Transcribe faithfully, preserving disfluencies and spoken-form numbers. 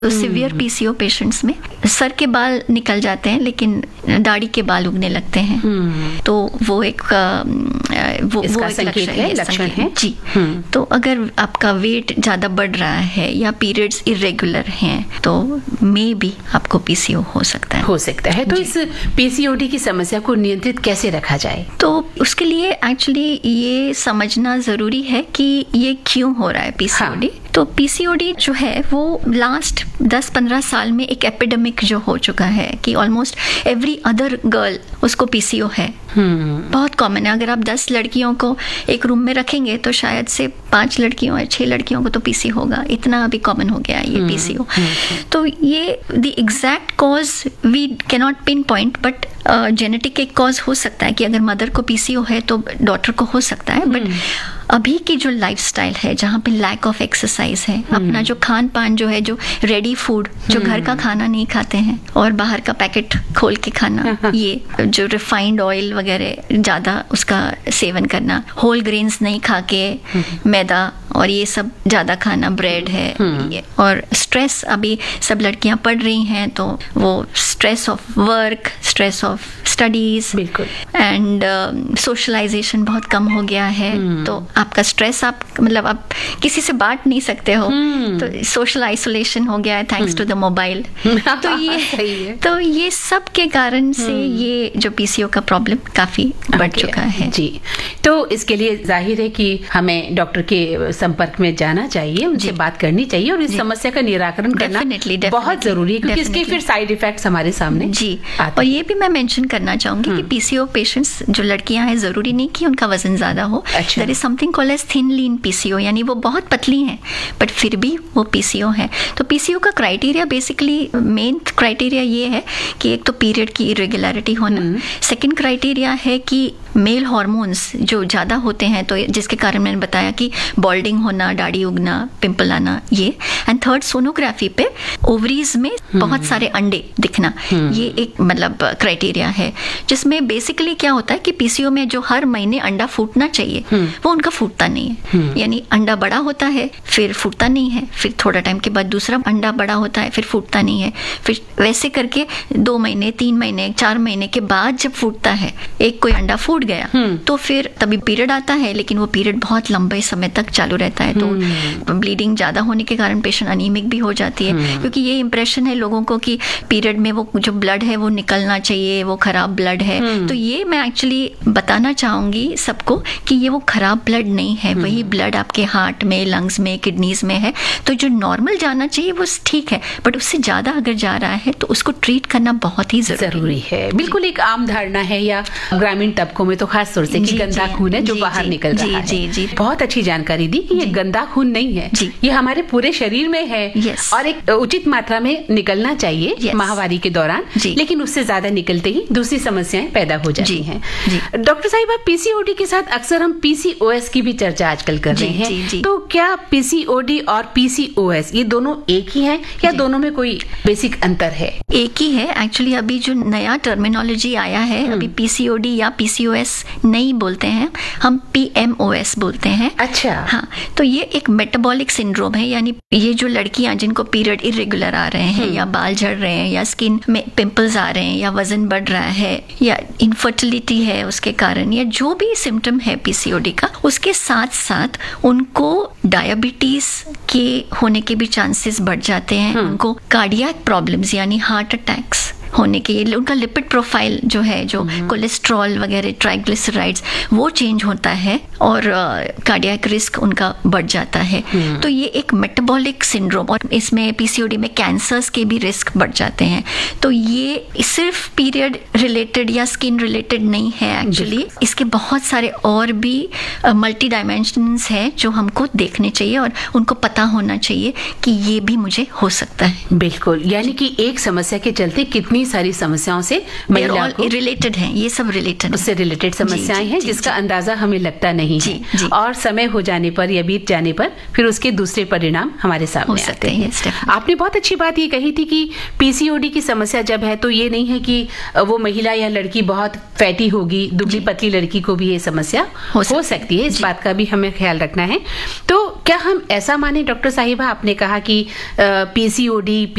तो severe PCO patients में sir के बाल निकल जाते हैं लेकिन दाढ़ी के बाल उगने लगते हैं, तो वो एक वो, वो एक संकेत है, लक्षण है जी। तो अगर आपका वेट ज्यादा बढ़ रहा है या पीरियड्स इरेगुलर हैं तो मे बी आपको पीसीओ हो सकता है हो सकता है तो इस पीसीओडी की समस्या को नियंत्रित कैसे रखा जाए? तो उसके लिए एक्चुअली ये समझना जरूरी है कि ये क्यों हो रहा है पीसीओडी। हाँ। तो पीसीओडी जो है वो लास्ट दस पंद्रह साल में एक एपिडेमिक जो हो चुका है कि ऑलमोस्ट एवरी अदर गर्ल उसको पीसीओ है। hmm. बहुत कॉमन है। अगर आप दस लड़कियों को एक रूम में रखेंगे तो शायद से पांच लड़कियों या छह लड़कियों को तो पीसी होगा, इतना अभी कॉमन हो गया है ये hmm. पीसीओ। hmm. तो ये the exact cause we can not pin point, but genetic एक कॉज हो सकता है कि अगर मदर को पीसीओ है तो डॉटर को हो सकता है। But hmm. अभी की जो लाइफस्टाइल है जहाँ पे लैक ऑफ एक्सरसाइज है, hmm. अपना जो खान पान जो है, जो रेडी फूड, जो hmm. घर का खाना नहीं खाते हैं और बाहर का पैकेट खोल के खाना, ये जो रिफाइंड ऑयल वगैरह ज़्यादा उसका सेवन करना, होल ग्रेन्स नहीं खा के hmm. मैदा और ये सब ज़्यादा खाना, ब्रेड है hmm. ये, और स्ट्रेस अभी सब लड़कियां पढ़ रही हैं तो वो stress of work, stress of studies and socialisation बहुत कम हो गया है। hmm. तो आपका स्ट्रेस आप मतलब आप किसी से बांट नहीं सकते हो, hmm. तो सोशल आइसोलेशन हो गया है थैंक्स टू द मोबाइल। तो ये तो ये सब के कारण hmm. से ये जो पीसीओ का प्रॉब्लम काफी बढ़ okay. चुका है जी। तो इसके लिए जाहिर है कि हमें डॉक्टर के संपर्क में जाना चाहिए, उनसे बात करनी चाहिए और इस समस्या का निराकरण करना definitely, definitely, बहुत जरूरी है क्योंकि इसके फिर साइड इफेक्ट्स हमारे सामने जी। और ये भी मैं मेंशन करना चाहूंगी कि पीसीओ पेशेंट्स जो लड़कियां हैं जरूरी नहीं कि उनका वजन ज्यादा हो। There is something called as thin lean PCO, यानी वो बहुत पतली हैं बट फिर भी वो पीसीओ है। तो पीसीओ का क्राइटेरिया बेसिकली मेन क्राइटेरिया ये है कि एक तो पीरियड की इरेगुलरिटी होना, सेकंड क्राइटेरिया है कि मेल हार्मोन्स जो ज़्यादा होते हैं तो जिसके कारण मैंने बताया कि बॉल्डिंग होना, दाढ़ी उगना, पिंपल आना, ये। एंड थर्ड सोनोग्राफी पे ओवरीज में बहुत सारे अंडे दिखना, ये एक मतलब क्राइटेरिया है जिसमें बेसिकली क्या होता है कि पीसीओ में जो हर महीने अंडा फूटना चाहिए वो उनका फूटता नहीं है। यानी अंडा बड़ा होता है फिर फूटता नहीं है, फिर थोड़ा टाइम के बाद दूसरा अंडा बड़ा होता है फिर फूटता नहीं है, फिर वैसे करके दो महीने तीन महीने चार महीने के बाद जब फूटता है एक कोई अंडा फूट गया तो फिर तभी पीरियड आता है, लेकिन वो पीरियड बहुत लंबे समय तक चालू रहता है। तो ब्लीडिंग ज्यादा होने के कारण पेशेंट अनीमिक भी हो जाती है क्योंकि ये इंप्रेशन है लोगों को कि पीरियड में वो जो ब्लड है वो निकलना चाहिए, वो खराब ब्लड है। तो ये मैं एक्चुअली बताना चाहूंगी सबको कि ये वो खराब ब्लड नहीं है, वही ब्लड आपके हार्ट में, लंग्स में, किडनीज में है। तो जो नॉर्मल जाना चाहिए वो ठीक है, बट उससे ज्यादा अगर जा रहा है तो उसको ट्रीट करना बहुत ही जरूरी है। बिल्कुल एक आम धारणा है या ग्रामीण तबकों में तो खास तौर से कि गंदा खून है जो बाहर निकल रहा है। जी जी बहुत अच्छी जानकारी दी कि ये गंदा खून नहीं है, ये हमारे पूरे शरीर में है और एक उचित मात्रा में निकलना चाहिए माहवारी के दौरान, लेकिन उससे ज्यादा निकलते ही दूसरी समस्याएं पैदा हो जाती हैं। डॉक्टर साहिबा, पीसीओडी के साथ अक्सर हम पीसीओएस की भी चर्चा आजकल कर रहे हैं, तो क्या पीसीओडी और पीसीओएस ये दोनों एक ही हैं या दोनों में कोई बेसिक अंतर है? एक ही है एक्चुअली। अभी जो नया टर्मिनोलॉजी आया है, अभी पीसीओडी या पीसीओएस नहीं बोलते हैं, हम पीएमओएस बोलते हैं। अच्छा। हाँ, तो ये एक मेटाबॉलिक सिंड्रोम है, यानी ये जो लड़कियां जिनको पीरियड इरेगुलर आ रहे हैं या बाल झड़ रहे हैं या स्किन में पिंपल्स आ रहे हैं या वजन बढ़ रहा है या इनफर्टिलिटी है उसके कारण या जो भी सिम्टम है पीसीओडी का, उसके साथ साथ उनको डायबिटीज के होने के भी चांसेस बढ़ जाते हैं, उनको कार्डियक प्रॉब्लम्स यानी हार्ट अटैक्स होने के, उनका लिपिड प्रोफाइल जो है, जो कोलेस्ट्रॉल वगैरह, ट्राइग्लिसराइड्स, वो चेंज होता है और कार्डियक रिस्क उनका बढ़ जाता है। तो ये एक मेटाबॉलिक सिंड्रोम, और इसमें पीसीओडी में कैंसर्स के भी रिस्क बढ़ जाते हैं। तो ये सिर्फ पीरियड रिलेटेड या स्किन रिलेटेड नहीं है एक्चुअली, इसके बहुत सारे और भी मल्टी डायमेंशंस हैं जो हमको देखने चाहिए और उनको पता होना चाहिए कि ये भी मुझे हो सकता है। बिल्कुल, यानी कि एक समस्या के चलते कितनी सारी समस्याओं से महिला को रिलेटेड हैं, ये सब रिलेटेड उससे रिलेटेड समस्याएं हैं जिसका अंदाजा हमें लगता नहीं जी, है जी, और समय हो जाने पर या बीत जाने पर फिर उसके दूसरे परिणाम हमारे सामने आते हैं। आपने बहुत अच्छी बात ये कही थी कि पीसीओडी की समस्या जब है तो ये नहीं है कि वो महिला या लड़की बहुत फैटी होगी, दुबली पतली लड़की को भी ये समस्या हो, हो सकती है, इस बात का भी हमें ख्याल रखना है। तो क्या हम ऐसा माने डॉक्टर साहिबा, आपने कहा कि पीसीओडी